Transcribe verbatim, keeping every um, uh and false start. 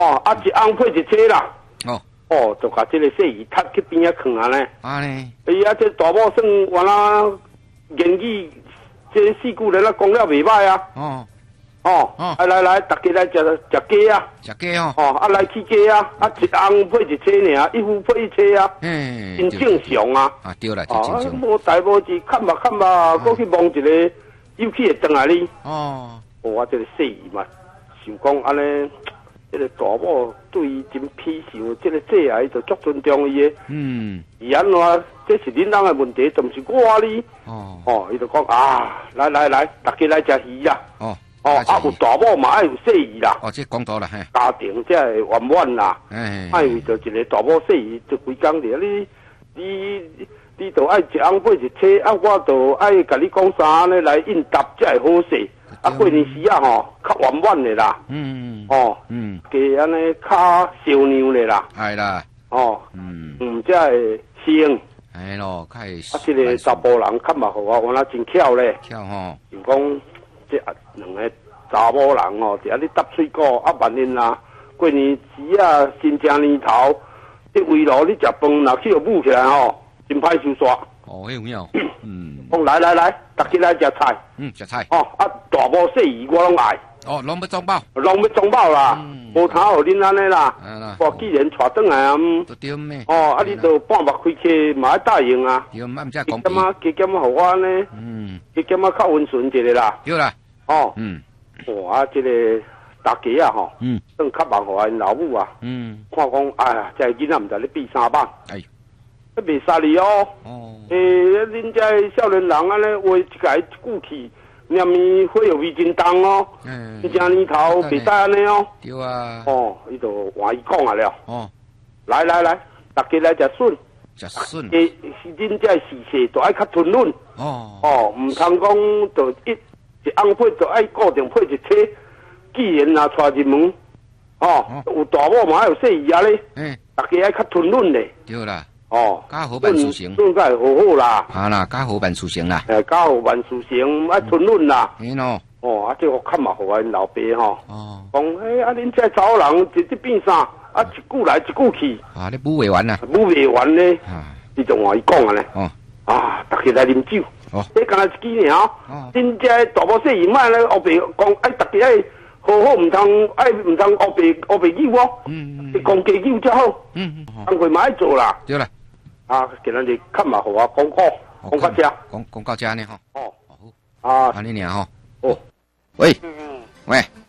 哦，啊一翁配一车啦。 哦。 哦，就把这个细鱼踢去边仔放啊呢。 啊呢。 哎呀，这大某算原来言语，这四句人啦讲了袂歹啊。 哦。 哦。哦。啊来来，大家来食食鸡啊。 食鸡哦。 哦，啊来去鸡啊，啊一翁配一车尔，一夫配一车啊。 嗯。 真正常啊。 啊对啦，真正常。 无大无志，看吧看吧，过去望一个，又去会转来哩。 哦。 我这个细鱼嘛，想讲安尼。这个大某对伊真批评，这个这下就足尊重伊的。嗯。伊安怎？这是恁人的问题，就不是我哩。哦。哦，伊就讲啊，来来来，大家来食鱼啊。哦。哦，啊有大某嘛爱有细鱼啦。 哦，这讲多啦，嘿。 家庭才会圆满啦。哎。爱为着一个大某细鱼，就规工的你你你就爱一翁配一车，啊，我就爱甲你讲啥呢来应答才会好势。啊，过年时啊吼，较圆满的啦。嗯。哦。嗯。加安尼较烧亮的啦。 系啦。 哦。嗯。嗯，才会香。 系咯，较会。 啊，这个查甫人较嘛好啊，原来真巧咧。 巧吼。 就讲这两个查某人哦，伫遐咧搭水果，啊，万一啦，过年时啊，新正年头，这围炉你食饭，若去互舞起来吼，真歹收煞。 哦，迄有影。嗯。 讲来来来，大家来食菜。 嗯，食菜。 哦，啊，大包细鱼我拢爱。 哦，拢要装饱。 拢要装饱啦，无通互恁安尼啦。我既然带转来啊， 都对咩？ 哦，啊，你都半目开起，嘛要答应啊。 对，唔只讲。 加减啊，加减啊，互我呢。嗯。加减啊，较温顺一个啦。 对啦。 哦。嗯。哇，这个大家啊，吼。嗯。算较忙互因老母啊。嗯。看讲，哎呀，这囡仔唔知咧比三百。哎。迄袂杀你哦。哦。诶，恁这少年人安尼话一个一句气。念咪会有味真重哦，一正年头袂使安尼哦。 对啊。 哦，伊就换伊讲啊了。哦。来来来，大家来食笋。 食笋。 诶，是恁这时势都爱较吞润。哦。哦，唔通讲就一一翁配就爱固定配一车。既然若带入门，哦，有大某嘛有细鱼啊咧。嗯。大家爱较吞润咧。 对啦。 哦， 加好办事成， 笋该好好啦。 啊啦，加好办事成啦。 诶，加好办事成，爱吞润啦。 嘿喏。 哦，啊，这个较嘛好啊，老爸吼。哦。讲，诶，啊，恁这查某人直直变啥？啊，一句来一句去。 啊，你补未完啊？ 补未完呢？啊，你就换伊讲啊咧。哦。啊，大家来啉酒。哦。你干那一支尔？哦。恁这大某细姨妈咧，后边讲，爱大家爱好好，唔通爱唔通后边后边酒哦。嗯嗯。你讲家酒才好。嗯嗯。工课嘛爱做啦。 对啦。 啊，今日你看嘛好啊，讲讲讲到这， 讲讲到这呢吼。哦， 好啊， 安尼尔吼。 哦， 喂，喂。